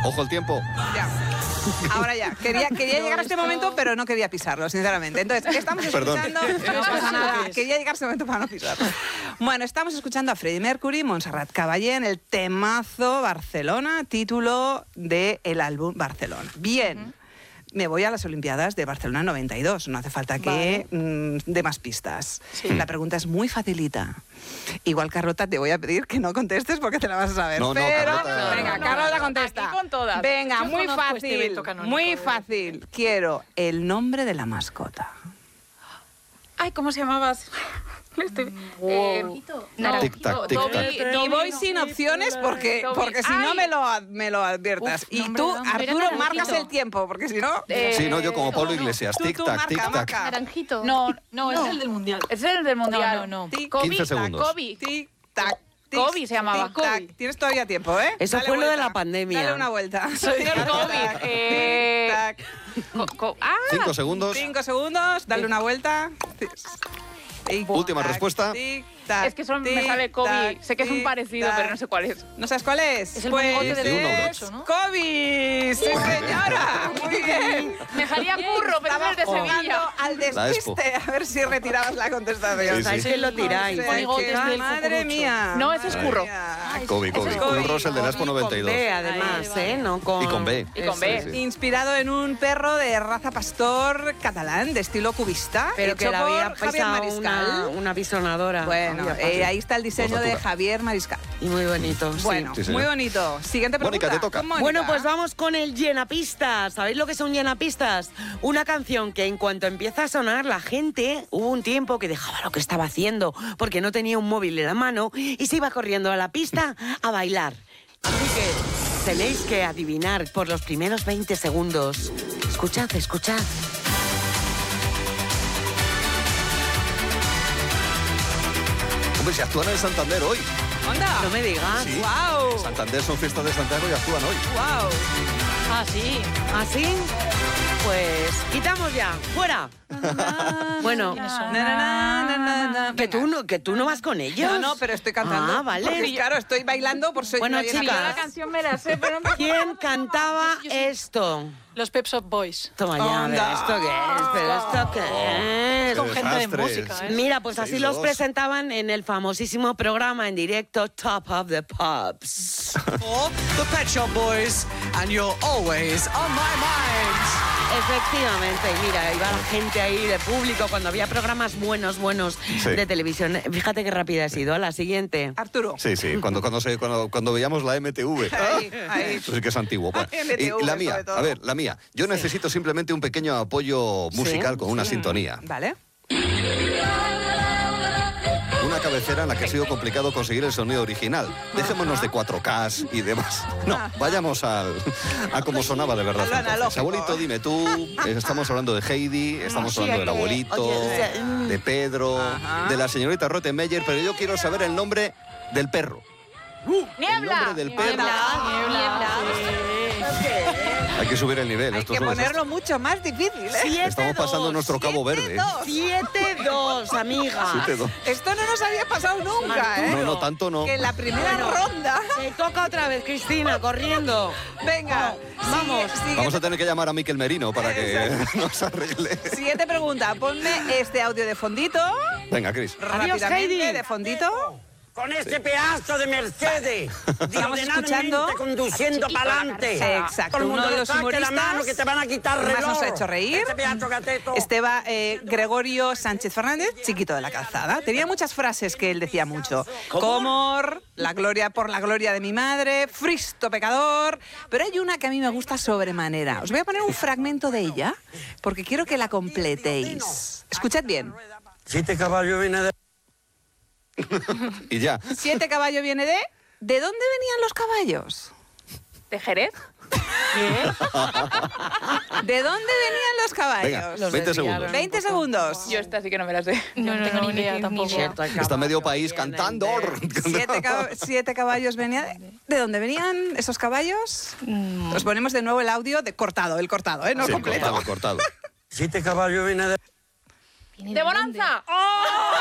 Ojo el tiempo. Ya. Ahora ya. Quería llegar a este momento, pero no quería pisarlo, sinceramente. Entonces, estamos escuchando... No pasa nada. Quería llegar a este momento para no pisarlo. Bueno, estamos escuchando a Freddie Mercury, Montserrat Caballé, en el temazo Barcelona, título del álbum Barcelona. Bien. Me voy a las Olimpiadas de Barcelona 92. No hace falta que dé más pistas. Sí. La pregunta es muy facilita. Igual, Carlota, te voy a pedir que no contestes porque te la vas a saber. No, pero, Carlota. venga, Carlota contesta. Aquí con todas. Venga, Yo muy conozco fácil. este evento canónico, Muy fácil. Quiero el nombre de la mascota. Ay, ¿cómo se llamabas? Tic-tac, tic-tac. Y voy sin opciones porque si no me lo adviertas. Uf, y nombre, tú, nombre. Arturo, Naranjito. marcas el tiempo, porque si no... Sí, no, yo como Pablo Iglesias. Tú Tic-tac, tic-tac. marca. Naranjito. No, es el del Mundial. Es el del Mundial. No. Kobe, 15 segundos. Kobe. Tic-tac. Kobe se llamaba. Tic-tac. Tienes todavía tiempo, ¿eh? Eso Dale fue lo de vuelta. la pandemia. Dale una vuelta. Soy del COVID. Tic-tac. 5 segundos. 5 segundos, dale una vuelta. Última respuesta. Tic-tac, Es que solo me sale Kobe. Sé que es un parecido, tic-tac. pero no sé cuál es. ¿No sabes cuál es? Es el pues mongote del es 8, ¿no? Kobe. Sí, señora. Muy bien. Me salía curro, pero Estaba es de jugando Sevilla. al La Expo. despiste, a ver si retirabas la contestación. Sí, ¿Sabéis sí. que lo tiráis? O sea, Monigotes que, del madre cucurucho. mía. No, ese es madre curro. mía. Kobe. Un Rosel de la Expo Con 92. B, además, Vale. ¿eh? No con... Y con B. Y con B. Sí. Inspirado en un perro de raza pastor catalán de estilo cubista, Pero que hecho le había por Javier pasado Mariscal. una bisonadora. Bueno, Había pasado. ahí está el diseño de Vosotras. Javier Mariscal. Y muy bonito, sí. Bueno, Sí, señor. muy bonito. Siguiente pregunta. Mónica, te toca. Con Mónica. Bueno, pues vamos con el llenapistas. ¿Sabéis lo que son llenapistas? Una canción que en cuanto empieza a sonar, la gente, hubo un tiempo que dejaba lo que estaba haciendo porque no tenía un móvil en la mano y se iba corriendo a la pista a bailar. Así que tenéis que adivinar por los primeros 20 segundos. Escuchad. Hombre, si actúan en Santander hoy. ¡Onda! No me digas. Sí. ¡Guau! Santander son fiestas de Santiago y actúan hoy. ¡Guau! Ah, sí. ¿Así? Pues quitamos ya. ¡Fuera! Bueno, que tú no vas con ellos. No, pero estoy cantando. Ah, vale. Porque, claro, estoy bailando por soy Bueno, una llena. chicas. Yo la canción me la sé, pero no ¿Quién cantaba esto? Los Pep Shop Boys. Toma ya, a ver, Onda. ¿esto qué es? ¿Pero esto qué es? Con gente de desastres. música, ¿eh? Mira, pues así 6-2. los presentaban en el famosísimo programa en directo Top of the Pops. The Pet Shop Boys, and you're always on my mind. Efectivamente, y mira, iba la gente ahí de público cuando había programas buenos Sí. de televisión. Fíjate qué rápida he sido. A la siguiente. Arturo. Sí, cuando veíamos la MTV. Ahí. Eso sí que es antiguo. Bueno, MTV, y la mía, sobre todo. a ver, la mía. Yo necesito simplemente un pequeño apoyo musical con una sintonía. Vale. Una cabecera en la que ha sido complicado conseguir el sonido original. Dejémonos de 4K y demás. No, vayamos a cómo sonaba de verdad. A lo entonces. analógico. Abuelito, dime tú. Estamos hablando de Heidi, estamos Sí, hablando del abuelito, oye, de Pedro, de la señorita Rottenmeier, pero yo quiero saber el nombre del perro. El ¡Niebla! nombre del perro. Niebla. Hay que subir el nivel. Hay esto que es un desastre. ponerlo mucho más difícil, ¿eh? Estamos pasando nuestro Cabo Verde. 7-2, amiga. 7-2. Esto no nos había pasado nunca, ¿eh? No, tanto no. Que en la primera ronda... Te toca otra vez, Cristina, corriendo. Venga, vamos. Vamos a tener que llamar a Miquel Merino para que nos arregle. Siguiente pregunta. Ponme este audio de fondito. Venga, Cris. Rápidamente, Heidi. de fondito. Con este pedazo de Mercedes, Estamos escuchando conduciendo para adelante. Exacto, Todo el mundo uno de los saque humoristas la mano que te van a quitar que más reloj. nos ha hecho reír. Este pedazo gateto. Esteba Gregorio Sánchez Fernández, chiquito de la calzada. Tenía muchas frases que él decía mucho. Comor, la gloria por la gloria de mi madre, fristo pecador. Pero hay una que a mí me gusta sobremanera. Os voy a poner un fragmento de ella porque quiero que la completéis. Escuchad bien. 7 caballos viene de... Y ya. 7 caballos viene de... ¿De dónde venían los caballos? ¿De Jerez? ¿De dónde venían los caballos? Venga, Los 20 desviaron. segundos. 20 segundos. Yo esta sí que no me la sé. No tengo ni idea tampoco. Cierto, el Está medio caballo país viene cantando. de- 7 caballos venían. ¿De dónde venían esos caballos? Os ponemos de nuevo el audio de cortado, el cortado, ¿eh? No Sí, completo. cortado. 7 caballos viene de... ¡De Bonanza!